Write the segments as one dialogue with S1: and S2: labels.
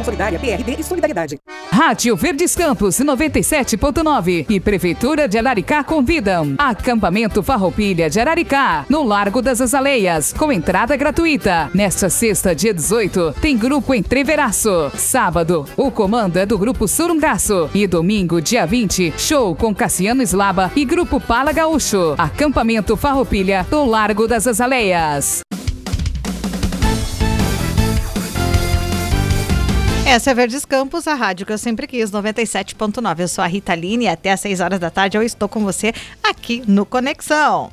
S1: Ação Solidária, PRD e Solidariedade.
S2: Rádio Verdes Campos 97.9 e Prefeitura de Araricá convidam Acampamento Farroupilha de Araricá, no Largo das Azaleias, com entrada gratuita. Nesta sexta, dia 18, tem grupo Entreveraço. Sábado, o comando é do grupo Surungaço. E domingo, dia 20, show com Cassiano Slaba e grupo Pala Gaúcho. Acampamento Farroupilha, no Largo das Azaleias.
S3: Essa é Verdes Campos, a rádio que eu sempre quis, 97.9. Eu sou a Rita Aline e até às 6 horas da tarde eu estou com você aqui no Conexão.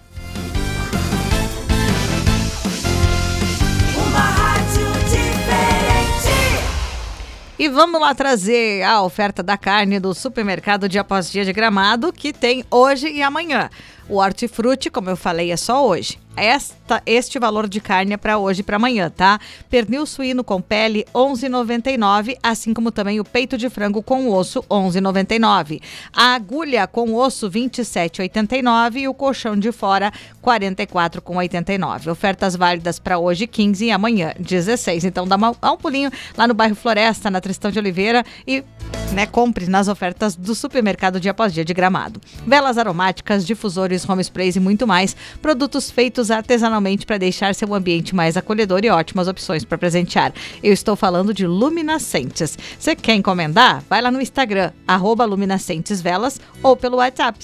S4: Uma rádio diferente.
S3: E vamos lá trazer a oferta da carne do supermercado Dia Após Dia de Gramado, que tem hoje e amanhã. O hortifruti, como eu falei, é só hoje. Este valor de carne é para hoje e para amanhã, tá? Pernil suíno com pele, R$ 11,99, assim como também o peito de frango com osso, R$ 11,99. A agulha com osso, R$ 27,89 e o colchão de fora, R$ 44,89. Ofertas válidas para hoje, 15 e amanhã, 16. Então dá um pulinho lá no bairro Floresta, na Tristão de Oliveira e compre nas ofertas do supermercado Dia Após Dia de Gramado. Velas aromáticas, difusores, home sprays e muito mais. Produtos feitos artesanalmente para deixar seu ambiente mais acolhedor e ótimas opções para presentear. Eu estou falando de Luminascentes. Você quer encomendar? Vai lá no Instagram, @luminascentesvelas ou pelo WhatsApp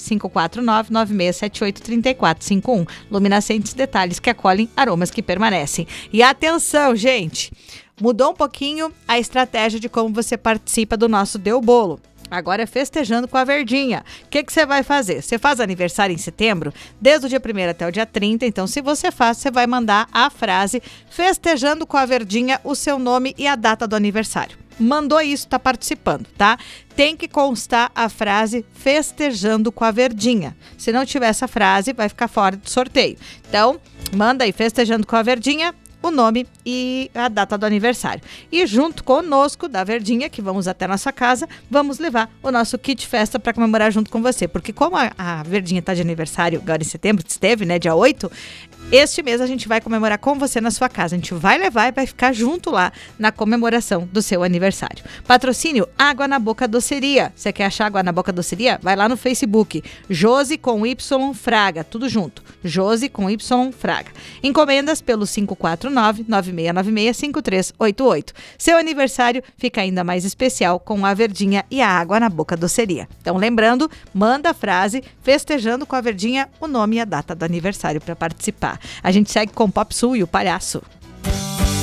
S3: 549-9678-3451. Luminascentes, detalhes que acolhem, aromas que permanecem. E atenção, gente! Mudou um pouquinho a estratégia de como você participa do nosso Deu Bolo. Agora é festejando com a Verdinha. O que você vai fazer? Você faz aniversário em setembro, desde o dia 1º até o dia 30. Então, se você faz, você vai mandar a frase festejando com a Verdinha, o seu nome e a data do aniversário. Mandou isso, tá participando, tá? Tem que constar a frase festejando com a Verdinha. Se não tiver essa frase, vai ficar fora do sorteio. Então, manda aí festejando com a Verdinha, o nome e a data do aniversário. E junto conosco, da Verdinha, que vamos até nossa casa, vamos levar o nosso kit festa para comemorar junto com você. Porque como a Verdinha está de aniversário agora em setembro, esteve, né, dia 8, este mês a gente vai comemorar com você na sua casa. A gente vai levar e vai ficar junto lá na comemoração do seu aniversário. Patrocínio Água na Boca Doceria. Você quer achar Água na Boca Doceria? Vai lá no Facebook. Josi com Y Fraga, tudo junto. Josi com Y Fraga. Encomendas pelo 549-9696-5388. Seu aniversário fica ainda mais especial com a Verdinha e a Água na Boca Doceria. Então, lembrando, manda a frase festejando com a Verdinha, o nome e a data do aniversário para participar. A gente segue com Pop Sul e o Palhaço.